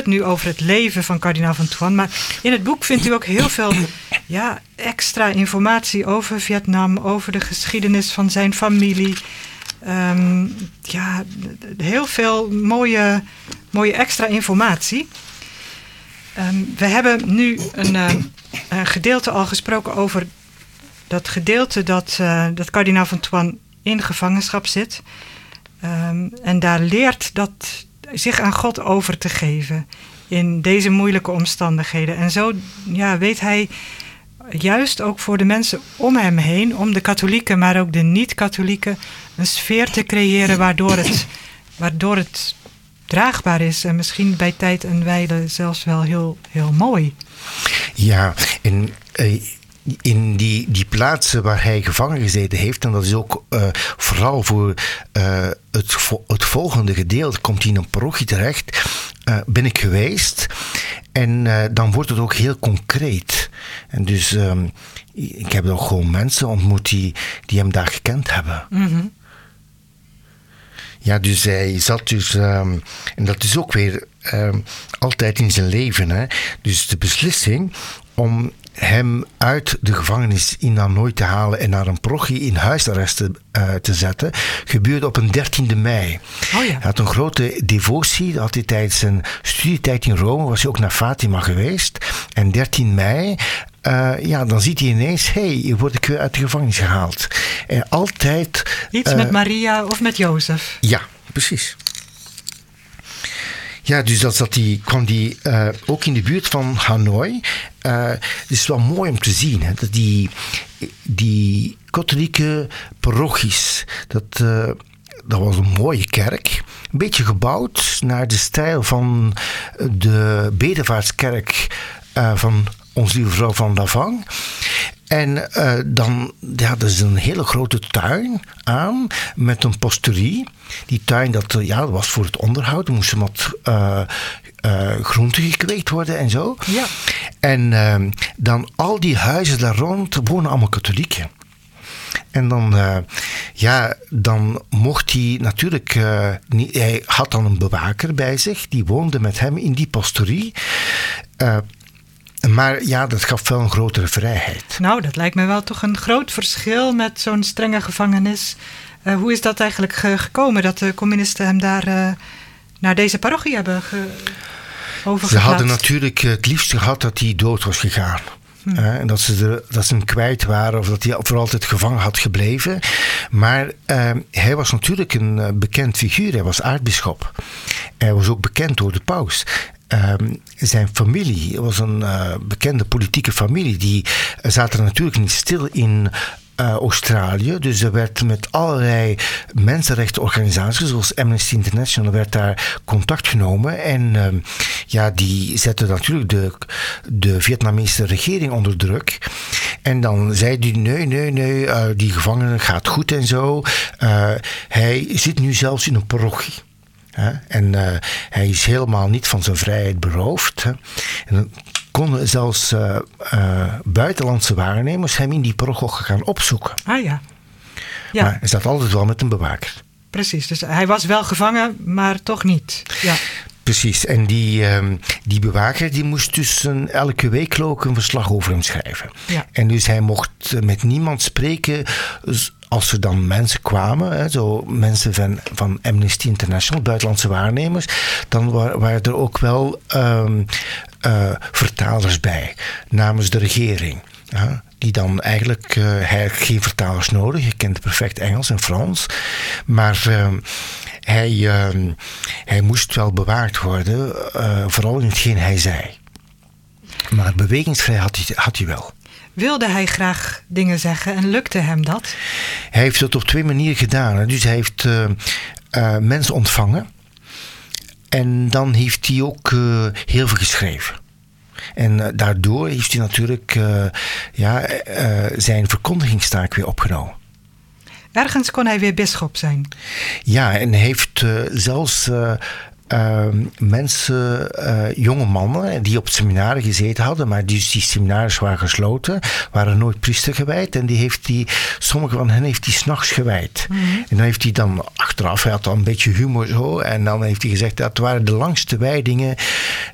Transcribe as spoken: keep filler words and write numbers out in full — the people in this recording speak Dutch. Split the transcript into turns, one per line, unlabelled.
nu over het leven van kardinaal van Thuan. Maar in het boek vindt u ook heel veel ja, extra informatie over Vietnam, over de geschiedenis van zijn familie. Um, ja, heel veel mooie, mooie extra informatie. Um, we hebben nu een, uh, een gedeelte al gesproken over dat gedeelte dat, uh, dat kardinaal van Thuan in gevangenschap zit. Um, en daar leert dat zich aan God over te geven in deze moeilijke omstandigheden. En zo ja, weet hij juist ook voor de mensen om hem heen, om de katholieken, maar ook de niet-katholieken, een sfeer te creëren waardoor het, waardoor het draagbaar is en misschien bij tijd en wijle zelfs wel heel, heel mooi.
Ja, en uh, in die, die plaatsen waar hij gevangen gezeten heeft, en dat is ook uh, vooral voor uh, het, vo- het volgende gedeelte, komt hij in een parochie terecht, uh, ben ik geweest. En uh, dan wordt het ook heel concreet. En dus um, ik heb ook gewoon mensen ontmoet die, die hem daar gekend hebben.
Mm-hmm.
Ja, dus hij zat dus, um, en dat is ook weer um, altijd in zijn leven, hè. Dus de beslissing om hem uit de gevangenis in Hanoi te halen en naar een parochie in huisarrest te, uh, te zetten, gebeurde op een dertiende mei.
Oh ja.
Hij had een grote devotie, dat had hij tijdens zijn studietijd in Rome, was hij ook naar Fatima geweest. En dertien mei, uh, ja, dan ziet hij ineens, hé, hey, hier word ik weer uit de gevangenis gehaald. En altijd...
Iets
uh,
met Maria of met Jozef.
Ja, precies. Ja, dus dat, dat die, kwam die uh, ook in de buurt van Hanoi. Uh, het is wel mooi om te zien, hè, dat die, die katholieke parochies, dat, uh, dat was een mooie kerk. Een beetje gebouwd naar de stijl van de bedevaartskerk uh, van Onze Lieve Vrouw van Lavang. En uh, dan, ja, dat is een hele grote tuin aan met een posterie. Die tuin, dat, ja, dat was voor het onderhoud. Er moesten wat uh, uh, groenten gekweekt worden en zo.
Ja.
En uh, dan al die huizen daar rond wonen allemaal katholieken. En dan, uh, ja, dan mocht hij natuurlijk... Uh, niet, hij had dan een bewaker bij zich. Die woonde met hem in die posterie. Uh, Maar ja, dat gaf wel een grotere vrijheid.
Nou, dat lijkt me wel toch een groot verschil met zo'n strenge gevangenis. Uh, hoe is dat eigenlijk ge- gekomen dat de communisten hem daar uh, naar deze parochie hebben ge- overgeplaatst?
Ze hadden natuurlijk het liefst gehad dat hij dood was gegaan. Hm. Uh, en dat ze, de, dat ze hem kwijt waren of dat hij voor altijd gevangen had gebleven. Maar uh, hij was natuurlijk een uh, bekend figuur. Hij was aartsbisschop. Hij was ook bekend door de paus. Um, zijn familie was een uh, bekende politieke familie. Die uh, zaten natuurlijk niet stil in uh, Australië. Dus er werd met allerlei mensenrechtenorganisaties, zoals Amnesty International, werd daar contact genomen. En um, ja, die zetten natuurlijk de, de Vietnamese regering onder druk. En dan zei hij, nee, nee, nee, uh, die gevangene gaat goed en zo. Uh, hij zit nu zelfs in een parochie. Hè? En uh, hij is helemaal niet van zijn vrijheid beroofd. Hè? En dan konden zelfs uh, uh, buitenlandse waarnemers hem in die parochie gaan opzoeken.
Ah ja. ja.
Maar hij zat altijd wel met een bewaker.
Precies, dus hij was wel gevangen, maar toch niet. Ja.
Precies, en die, um, die bewaker die moest dus een, elke week ook een verslag over hem schrijven.
Ja.
En dus hij mocht met niemand spreken. Als er dan mensen kwamen, hè, zo mensen van, van Amnesty International, buitenlandse waarnemers, dan wa- waren er ook wel um, uh, vertalers bij, namens de regering. Ja, die dan eigenlijk, uh, hij had geen vertalers nodig, je kent perfect Engels en Frans, maar uh, hij, uh, hij moest wel bewaard worden, uh, vooral in hetgeen hij zei. Maar bewegingsvrijheid had hij, had hij wel.
Wilde hij graag dingen zeggen en lukte hem dat?
Hij heeft het op twee manieren gedaan. Hè. Dus hij heeft uh, uh, mensen ontvangen. En dan heeft hij ook uh, heel veel geschreven. En uh, daardoor heeft hij natuurlijk uh, ja, uh, zijn verkondigingstaak weer opgenomen.
Ergens kon hij weer bisschop zijn.
Ja, en hij heeft uh, zelfs... Uh, Uh, mensen, uh, jonge mannen die op het seminarie gezeten hadden, maar die, die seminaries waren gesloten, waren nooit priester gewijd en die heeft die, sommige van hen heeft hij 's nachts gewijd. Mm-hmm. En dan heeft hij dan achteraf, hij had dan een beetje humor zo, en dan heeft hij gezegd dat het waren de langste wijdingen